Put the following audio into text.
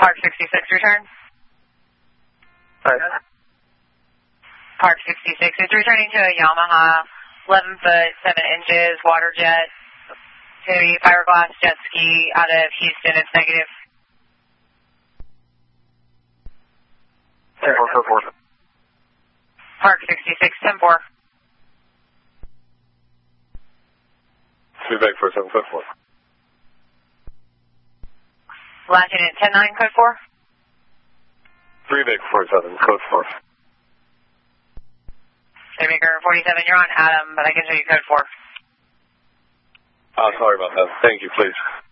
Park 66, return. Hi. Park 66 is returning to a Yamaha 11 foot 7 inches water jet to a fiberglass jet ski out of Houston. It's negative. 10-4. Park 66, 10-4. 3 bag for 7 code 4. Last unit 10-9, code 4. 3 bag 47, code 4. Maker 47, you're on Adam, but I can show you code 4. Sorry about that. Thank you, please.